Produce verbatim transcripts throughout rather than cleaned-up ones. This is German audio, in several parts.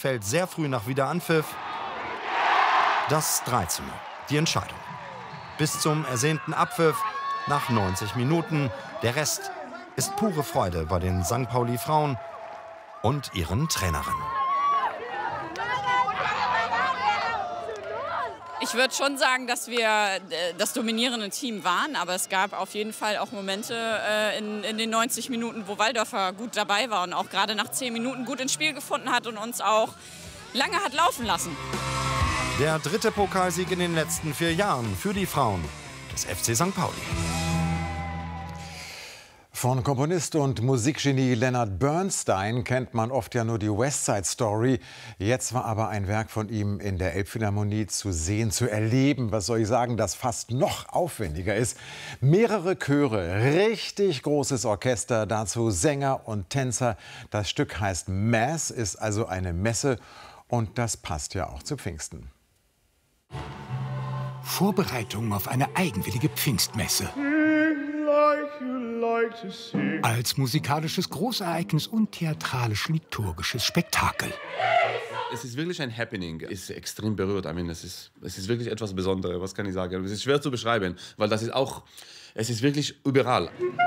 fällt sehr früh nach Wiederanpfiff das drei zu null, die Entscheidung. Bis zum ersehnten Abpfiff nach neunzig Minuten. Der Rest ist pure Freude bei den Sankt Pauli-Frauen und ihren Trainerinnen. Ich würde schon sagen, dass wir das dominierende Team waren, aber es gab auf jeden Fall auch Momente äh, in, in den neunzig Minuten, wo Walldörfer gut dabei war und auch gerade nach zehn Minuten gut ins Spiel gefunden hat und uns auch lange hat laufen lassen. Der dritte Pokalsieg in den letzten vier Jahren für die Frauen des F C Sankt Pauli. Von Komponist und Musikgenie Leonard Bernstein kennt man oft ja nur die West Side Story. Jetzt war aber ein Werk von ihm in der Elbphilharmonie zu sehen, zu erleben. Was soll ich sagen, das fast noch aufwendiger ist. Mehrere Chöre, richtig großes Orchester, dazu Sänger und Tänzer. Das Stück heißt Mass, ist also eine Messe und das passt ja auch zu Pfingsten. Vorbereitungen auf eine eigenwillige Pfingstmesse. Als musikalisches Großereignis und theatralisch-liturgisches Spektakel. Es ist wirklich ein Happening. Es ist extrem berührt. I mean, es ist, es ist wirklich etwas Besonderes, was kann ich sagen. Es ist schwer zu beschreiben, weil das ist auch, es ist wirklich überall.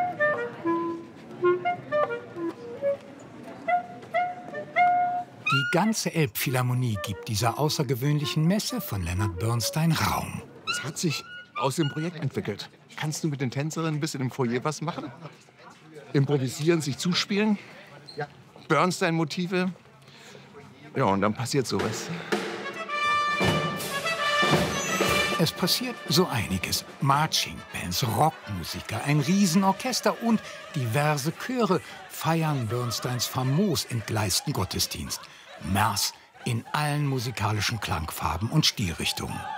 Die ganze Elbphilharmonie gibt dieser außergewöhnlichen Messe von Leonard Bernstein Raum. Es hat sich aus dem Projekt entwickelt. Kannst du mit den Tänzerinnen ein bisschen im Foyer was machen? Improvisieren, sich zuspielen? Bernstein-Motive? Ja, und dann passiert sowas. Es passiert so einiges. Marching-Bands, Rockmusiker, ein Riesenorchester und diverse Chöre feiern Bernsteins famos entgleisten Gottesdienst. Mass in allen musikalischen Klangfarben und Stilrichtungen.